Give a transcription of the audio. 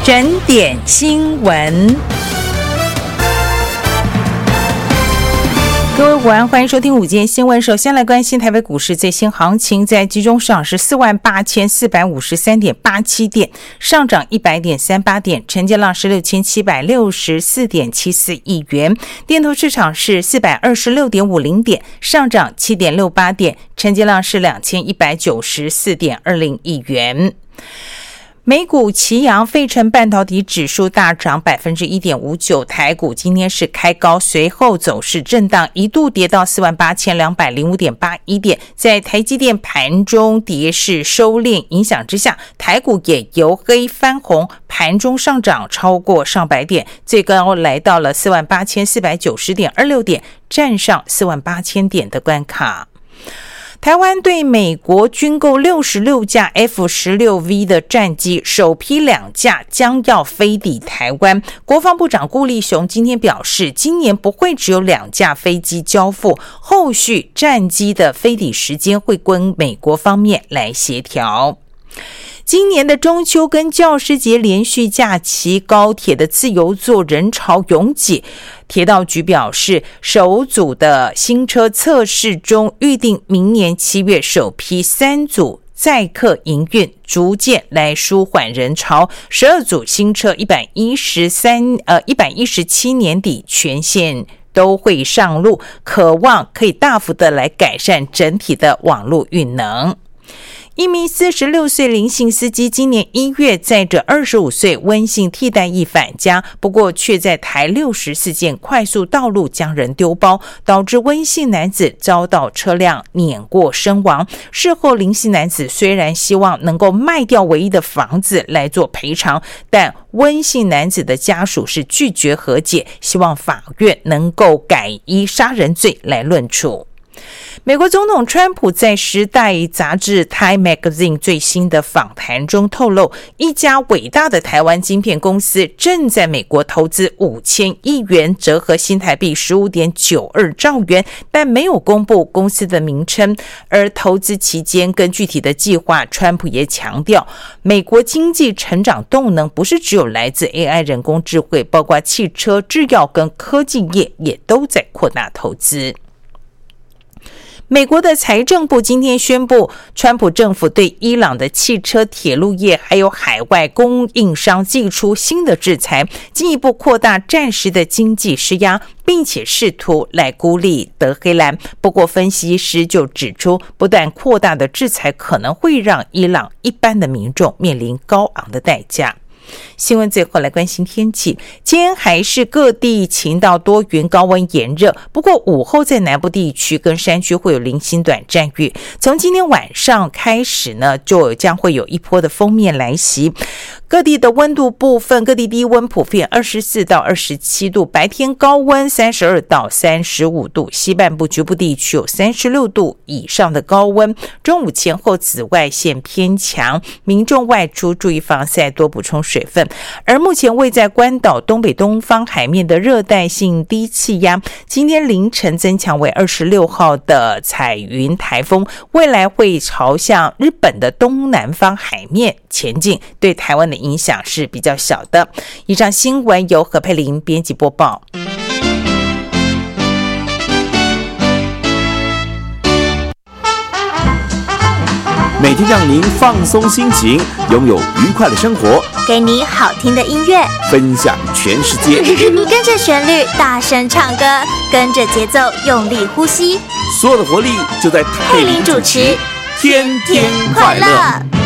整点新闻。各位午安，欢迎收听午间新闻。首先来关心台北股市最新行情，在集中市场是48453.87点，上涨100.38点，成交量是6764.74亿元。电投市场是426.50点，上涨7.68点，成交量是2194.20亿元。美股齐扬，费城半导体指数大涨 1.59%， 台股今天是开高，随后走势震荡，一度跌到 48,205.81 点，在台积电盘中跌势收敛影响之下，台股也由黑翻红，盘中上涨超过上百点，最高来到了 48,490.26 点，站上48,000点的关卡。台湾对美国军购66架 F-16V 的战机，首批2架将要飞抵台湾。国防部长顾立雄今天表示，今年不会只有2架飞机交付，后续战机的飞抵时间会跟美国方面来协调。今年的中秋跟教师节连续假期，高铁的自由座人潮拥挤。铁道局表示，首组的新车测试中，预定明年7月首批3组载客营运，逐渐来舒缓人潮。12组新车117年底全线都会上路，渴望可以大幅的来改善整体的网络运能。一名46岁林姓司机今年1月载着25岁温姓替代役返家，不过却在台64线快速道路将人丢包，导致温姓男子遭到车辆碾过身亡。事后林姓男子虽然希望能够卖掉唯一的房子来做赔偿，但温姓男子的家属是拒绝和解，希望法院能够改依杀人罪来论处。美国总统川普在《时代》杂志 Time Magazine 最新的访谈中透露，一家伟大的台湾晶片公司正在美国投资5000亿元，折合新台币 15.92 兆元，但没有公布公司的名称。而投资期间跟具体的计划，川普也强调，美国经济成长动能不是只有来自 AI 人工智慧，包括汽车、制药跟科技业也都在扩大投资。美国的财政部今天宣布，川普政府对伊朗的汽车、铁路业还有海外供应商祭出新的制裁，进一步扩大暂时的经济施压，并且试图来孤立德黑兰。不过分析师就指出，不断扩大的制裁可能会让伊朗一般的民众面临高昂的代价。新闻最后来关心天气，今天还是各地晴到多云，高温炎热，不过午后在南部地区跟山区会有零星短暂雨。从今天晚上开始呢，就将会有一波的锋面来袭。各地的温度部分，各地低温普遍24到27度，白天高温32到35度，西半部局部地区有36度以上的高温。中午前后紫外线偏强，民众外出注意防晒，多补充水分。而目前位在关岛东北东方海面的热带性低气压，今天凌晨增强为26号的彩云台风，未来会朝向日本的东南方海面前进，对台湾的影响是比较小的。以上新闻由何佩玲编辑播报。 每天让您放松心情，拥有愉快的生活， 给你好听的音乐， 分享全世界。 跟着旋律大声唱歌，跟着节奏用力呼吸， 所有的活力就在佩玲主持，天天快乐。